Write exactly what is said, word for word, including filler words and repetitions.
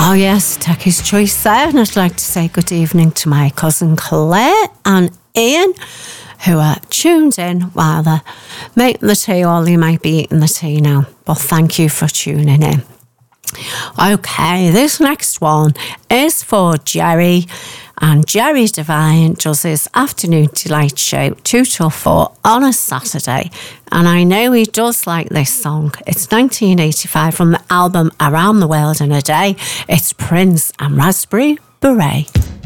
Oh yes, Techie's Choice there, and I'd like to say good evening to my cousin Claire and Ian, who are tuned in while they're making the tea, or they might be eating the tea now, but thank you for tuning in. Okay, this next one is for Jerry, and Jerry Devine does his afternoon delight show two till four on a Saturday, and I know he does like this song. It's nineteen eighty-five from the album Around the World in a Day. It's Prince and Raspberry Beret.